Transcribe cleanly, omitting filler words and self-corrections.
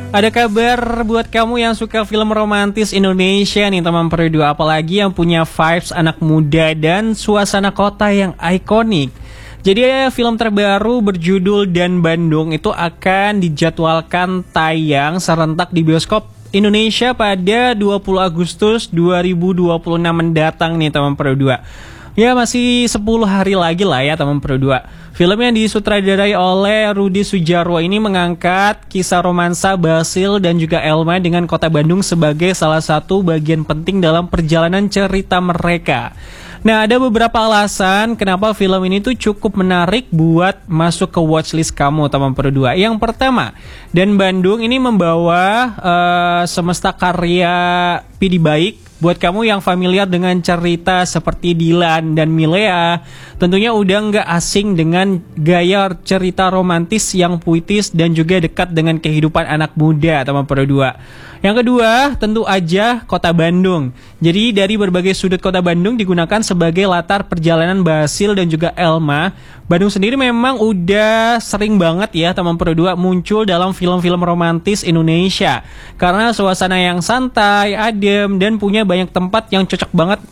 Ada kabar buat kamu yang suka film romantis Indonesia nih teman Peridu, apalagi yang punya vibes anak muda dan suasana kota yang ikonik. Jadi film terbaru berjudul Dan Bandung itu akan dijadwalkan tayang serentak di bioskop Indonesia pada 20 Agustus 2026 mendatang nih teman Peridu. Ya masih 10 hari lagi lah ya teman Pro 2. Film yang disutradarai oleh Rudi Sudjarwo ini mengangkat kisah romansa Basil dan juga Elma dengan kota Bandung sebagai salah satu bagian penting dalam perjalanan cerita mereka. Nah, ada beberapa alasan kenapa film ini tuh cukup menarik buat masuk ke watchlist kamu teman Pro 2. Yang pertama, Dan Bandung ini membawa semesta karya Pidi Baik. Buat kamu yang familiar dengan cerita seperti Dilan dan Milea, tentunya udah nggak asing dengan gaya cerita romantis yang puitis dan juga dekat dengan kehidupan anak muda, teman Pro 2. Yang kedua, tentu aja kota Bandung. Jadi dari berbagai sudut kota Bandung digunakan sebagai latar perjalanan Basil dan juga Elma. Bandung sendiri memang udah sering banget ya teman Pro 2 muncul dalam film-film romantis Indonesia. Karena suasana yang santai, adem, dan punya banyak tempat yang cocok banget